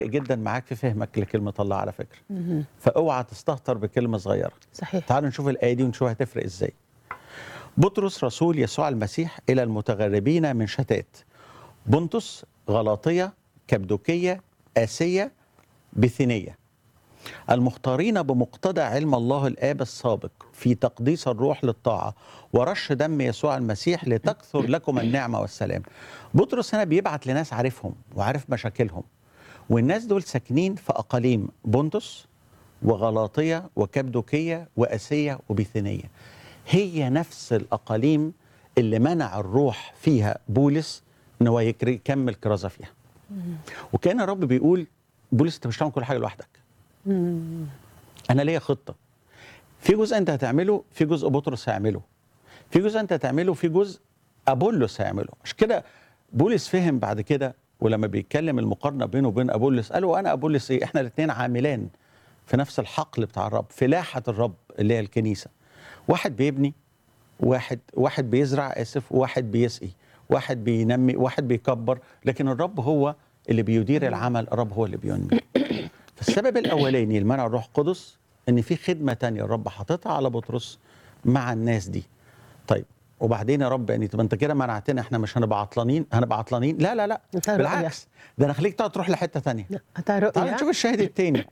جدا معاك في فهمك لكلمة الله على فكرة. اهم. فاوعى تستهتر بكلمة صغيرة. صحيح. تعالوا نشوف الآية دي ونشوف هتفرق ازاي. بطرس رسول يسوع المسيح إلى المتغربين من شتات: بنطس، غلاطية، كبدوكية، آسية، بثينية، المختارين بمقتضى علم الله الآب السابق في تقديس الروح للطاعة ورش دم يسوع المسيح لتكثر لكم النعمة والسلام. بطرس هنا بيبعت لناس عارفهم وعارف مشاكلهم، والناس دول ساكنين في أقاليم بنطس وغلاطية وكبدوكية وآسية وبيثينية. هي نفس الأقاليم اللي منع الروح فيها بولس إن هو يكمل كرازة فيها. وكان الرب بيقول: بولس أنت مش هتعمل كل حاجة لوحدك، إمم. أنا ليا خطة. في جزء أنت هتعمله، في جزء بطرس هيعمله، في جزء أنت هتعمله، في جزء أبولس هيعمله. عشان كده بولس فهم بعد كده، ولما بيتكلم المقارنة بينه وبين أبولس قال: وأنا أبولس إيه؟ إحنا الاثنين عاملان في نفس الحقل بتاع الرب، فلاحة الرب اللي هي الكنيسة. واحد بيبني، واحد بيزرع، آسف، وواحد بيسقي، واحد بينمي، واحد بيكبر، لكن الرب هو اللي بيدير العمل، الرب هو اللي بينمي. فالسبب الأولاني لمنع الروح القدس إن في خدمة تانية الرب حاططها على بطرس مع الناس دي. طيب وبعدين يا رب يعني طب انت كده منعتنا، احنا مش هنبقى عطلانين، لا لا لا، أنت رؤية. بالعكس، ده انا خليك تروح لحتة تانية. أنت تعال رؤية. نشوف الشاهد التاني.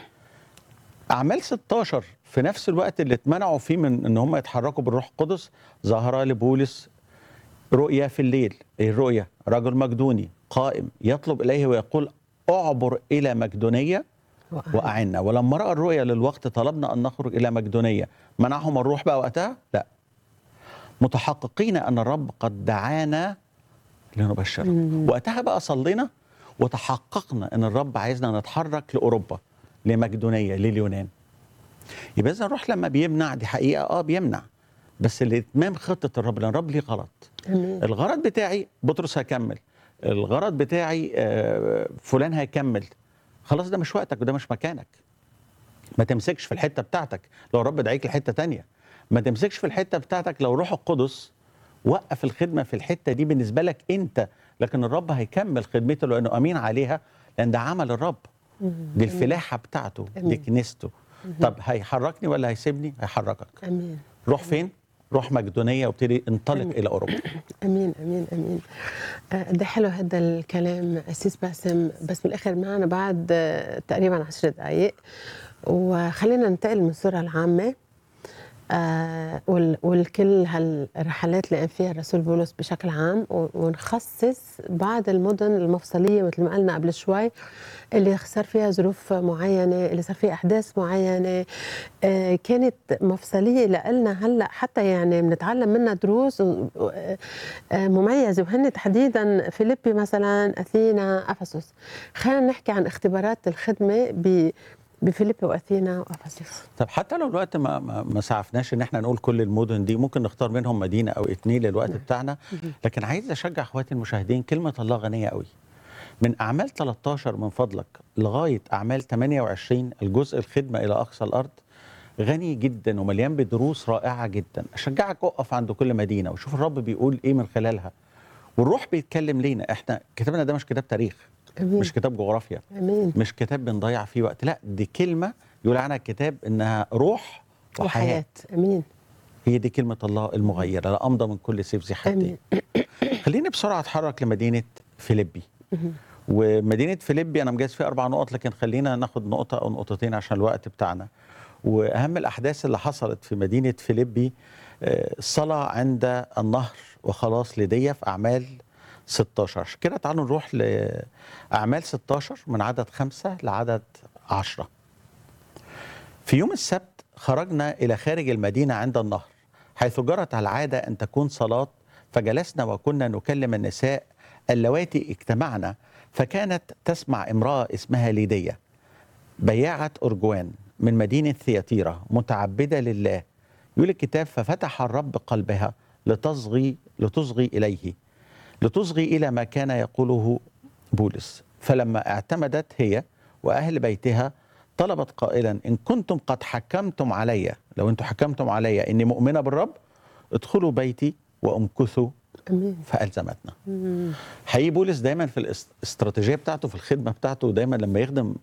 أعمال 16 في نفس الوقت اللي اتمنعوا فيه من إن هم يتحركوا بالروح القدس، ظهر لبولس رؤيا في الليل. إيه الرؤيا؟ رجل مقدوني قائم يطلب إليه ويقول: أعبر إلى مقدونية وأعنا. ولما رأى الرؤيا للوقت طلبنا أن نخرج إلى مقدونية. منعهم الروح بقى وقتها؟ لا، متحققين أن الرب قد دعانا لنبشره. وقتها بقى صلينا وتحققنا أن الرب عايزنا نتحرك لأوروبا، لمقدونية، لليونان. يبقى إذا الروح لما بيمنع دي حقيقة بيمنع، بس لإتمام خطة الرب، لأن الرب ليه غرض. أمين. الغرض بتاعي بطرس هيكمل، الغرض بتاعي فلان هيكمل. خلاص ده مش وقتك وده مش مكانك. ما تمسكش في الحتة بتاعتك لو الرب دعيك لحتة تانية. ما تمسكش في الحتة بتاعتك لو روح القدس وقف الخدمة في الحتة دي بالنسبة لك أنت، لكن الرب هيكمل خدمته لأنه أمين عليها، لأن ده عمل الرب، دي الفلاحة بتاعته، دي كنيسته. طب هيحركني ولا هيسيبني؟ هيحركك. أمين. روح فين؟ روح مقدونية وابتدي انطلق أمين. إلى أوروبا. أمين أمين أمين. ده حلو هذا الكلام أسيس باسم، بس بالآخر معنا بعد تقريبا 10 دقايق، وخلينا ننتقل من الصورة العامة والكل هالرحلات اللي قام فيها الرسول بولس بشكل عام، ونخصص بعض المدن المفصلية مثل ما قلنا قبل شوي اللي صار فيها ظروف معينة، اللي صار فيها أحداث معينة كانت مفصلية لنا هلأ، حتى يعني بنتعلم منها دروس مميزة، وهن تحديدا فيليبي مثلا، أثينا، أفسس. خلينا نحكي عن اختبارات الخدمة بفيليبي وأثينا وأفسس. طب حتى لو الوقت ما سعفناش ان احنا نقول كل المدن دي، ممكن نختار منهم مدينة او اتنين للوقت بتاعنا. لكن عايز اشجع اخواتي المشاهدين، كلمة الله غنية قوي. من اعمال 13 من فضلك لغاية اعمال 28 الجزء الخدمة الى اقصى الارض غني جدا ومليان بدروس رائعة جدا. اشجعك اقف عند كل مدينة وشوف الرب بيقول ايه من خلالها، والروح بيتكلم لينا. احنا كتابنا ده مش كتاب تاريخ، أمين. مش كتاب جغرافيا، أمين. مش كتاب بنضيع فيه وقت، لا دي كلمة يقول عنها الكتاب انها روح وحياة. أمين. هي دي كلمة الله المغيرة، لا أمضى من كل سيف ذي حدين. خليني بسرعة أتحرك لمدينة فيليبي. ومدينة فيليبي أنا مجهز فيها 4 نقط، لكن خلينا ناخد نقطة أو نقطتين عشان الوقت بتاعنا. وأهم الأحداث اللي حصلت في مدينة فيليبي الصلاة عند النهر وخلاص ليديا في أعمال 16. عشان كده تعالوا نروح لأعمال 16 من عدد 5 لعدد 10. في يوم السبت خرجنا إلى خارج المدينة عند النهر، حيث جرت العادة أن تكون صلاة، فجلسنا وكنا نكلم النساء اللواتي اجتمعنا. فكانت تسمع امرأة اسمها ليديا بياعة أرجوان من مدينة ثياتيرا متعبدة لله. يقول الكتاب: ففتح الرب قلبها لتصغي إليه، لتصغي إلى ما كان يقوله بولس. فلما اعتمدت هي وأهل بيتها طلبت قائلا: إن كنتم قد حكمتم علي، لو أنتم حكمتم علي إني مؤمنة بالرب، ادخلوا بيتي وامكثوا امين. فألزمتنا. حقيقي بولس دايما في الاستراتيجية بتاعته في الخدمة بتاعته، دايما لما يخدم